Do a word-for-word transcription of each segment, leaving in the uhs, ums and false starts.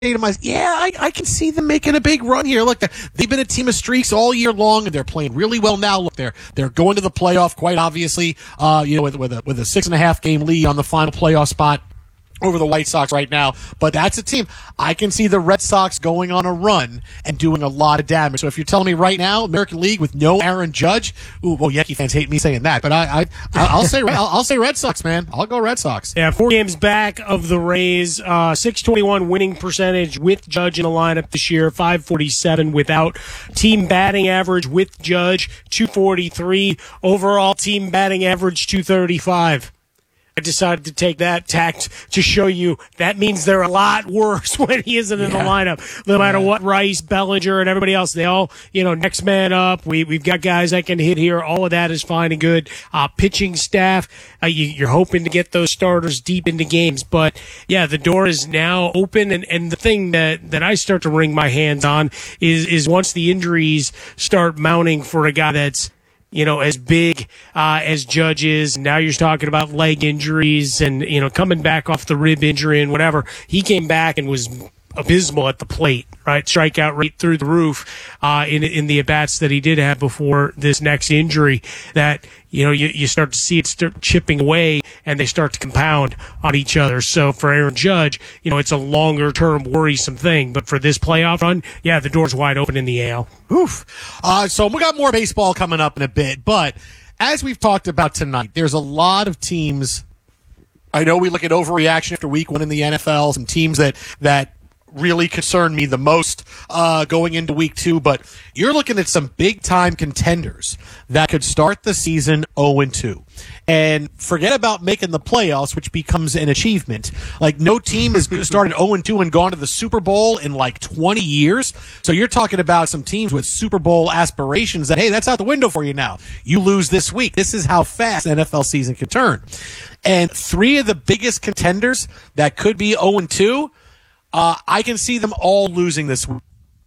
to myself, yeah, I, I can see them making a big run here. Look, they've been a team of streaks all year long, and they're playing really well now. Look, they're they're going to the playoff quite obviously. Uh, you know, with with a with a six and a half game lead on the final playoff spot over the White Sox right now. But that's a team. I can see the Red Sox going on a run and doing a lot of damage. So if you're telling me right now, American League with no Aaron Judge, ooh, well, Yankee fans hate me saying that, but I, I, I'll say, I'll, I'll say Red Sox, man. I'll go Red Sox. Yeah, four games back of the Rays, uh, six twenty-one winning percentage with Judge in the lineup this year, five forty-seven without. Team batting average with Judge, two forty-three. Overall team batting average, two thirty-five. I decided to take that tact to show you that means they're a lot worse when he isn't in yeah. the lineup. No matter yeah. what, Rice, Bellinger, and everybody else, they all, you know, next man up. We, we've got guys that can hit here. All of that is fine and good. Uh, pitching staff, uh, you, you're hoping to get those starters deep into games. But, yeah, the door is now open. And, and the thing that, that I start to wring my hands on is, is once the injuries start mounting for a guy that's, you know, as big uh, as Judge is. Now you're talking about leg injuries and, you know, coming back off the rib injury and whatever. He came back and was abysmal at the plate, right? Strikeout rate through the roof uh, in in the at-bats that he did have before this next injury that, you know, you, you start to see it start chipping away and they start to compound on each other. So for Aaron Judge, you know, it's a longer-term worrisome thing. But for this playoff run, yeah, the door's wide open in the A L. Oof. Uh, so we got more baseball coming up in a bit. But as we've talked about tonight, there's a lot of teams. I know we look at overreaction after week one in the N F L, some teams that that really concern me the most uh, going into week two, but you're looking at some big-time contenders that could start the season oh and two. And forget about making the playoffs, which becomes an achievement. Like, no team has started oh and two and gone to the Super Bowl in like twenty years. So you're talking about some teams with Super Bowl aspirations that, hey, that's out the window for you now. You lose this week. This is how fast the N F L season can turn. And three of the biggest contenders that could be oh and two, Uh, I can see them all losing this week.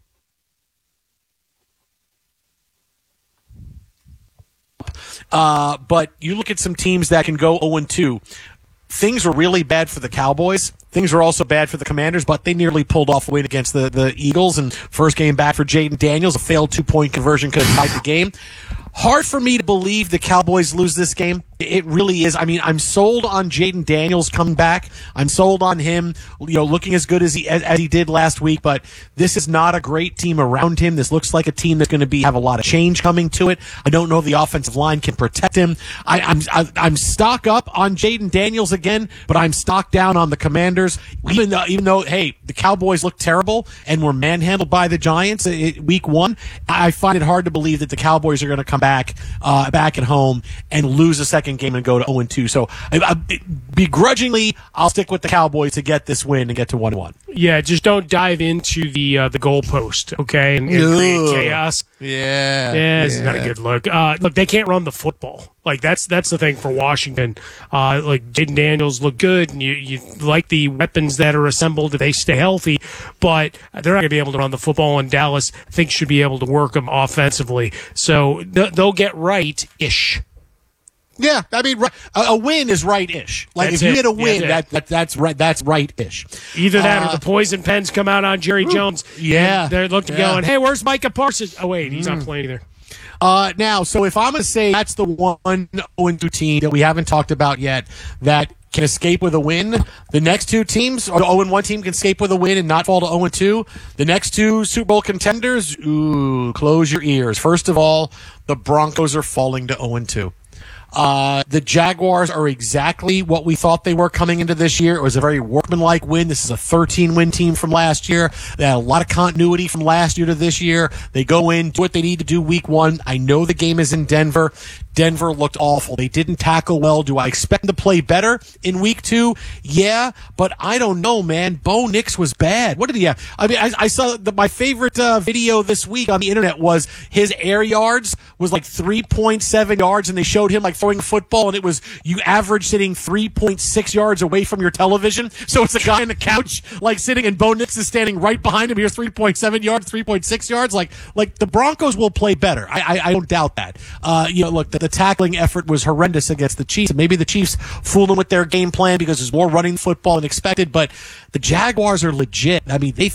Uh, but you look at some teams that can go oh and two. Things were really bad for the Cowboys. Things were also bad for the Commanders, but they nearly pulled off a win against the, the Eagles. And first game back for Jaden Daniels, a failed two-point conversion could have tied the game. Hard for me to believe the Cowboys lose this game. It really is. I mean, I'm sold on Jaden Daniels coming back. I'm sold on him, you know, looking as good as he as, as he did last week. But this is not a great team around him. This looks like a team that's going to be have a lot of change coming to it. I don't know if the offensive line can protect him. I, I'm I, I'm stock up on Jaden Daniels again, but I'm stock down on the Commanders. Even though, even though, hey, the Cowboys look terrible and were manhandled by the Giants it, week one, I find it hard to believe that the Cowboys are going to come back uh, back at home and lose a second game and go to oh and two. So I, I, begrudgingly, I'll stick with the Cowboys to get this win and get to one and one. Yeah, just don't dive into the uh, the goalpost, okay, and, and create chaos. Yeah, yeah, it's yeah. not a good look. Uh, look, they can't run the football. Like that's that's the thing for Washington. Uh, like Jaden Daniels look good, and you you like the weapons that are assembled if they stay healthy, but they're not going to be able to run the football. And Dallas, I think, should be able to work them offensively. So th- they'll get right-ish. Yeah, I mean, a, a win is right-ish. Like that's if you it. get a win, yeah, that, that that's right. That's right-ish. Either that uh, or the poison pens come out on Jerry Jones. Yeah, they're looking yeah. going, "Hey, where's Micah Parsons?" Oh wait, he's mm. not playing either. Uh, now, so if I'm going to say that's the one oh and two team that we haven't talked about yet that can escape with a win, the next two teams, or the oh and one team can escape with a win and not fall to oh and two. The next two Super Bowl contenders, ooh, close your ears. First of all, the Broncos are falling to oh and two. Uh, the Jaguars are exactly what we thought they were coming into this year. It was a very workmanlike win. This is a thirteen-win team from last year. They had a lot of continuity from last year to this year. They go in, do what they need to do week one. I know the game is in Denver. Denver looked awful. They didn't tackle well. Do I expect them to play better in week two? Yeah, but I don't know, man. Bo Nix was bad. What did he have? I mean, I, I saw the, my favorite uh, video this week on the internet was his air yards was like three point seven yards, and they showed him like throwing football, and it was you average sitting three point six yards away from your television. So it's a guy on the couch, like sitting, and Bo Nix is standing right behind him. Here's three point seven yards, three point six yards. Like, like the Broncos will play better. I, I, I don't doubt that. Uh, you know, look, the, the tackling effort was horrendous against the Chiefs. And maybe the Chiefs fooled them with their game plan because there's more running football than expected. But the Jaguars are legit. I mean, they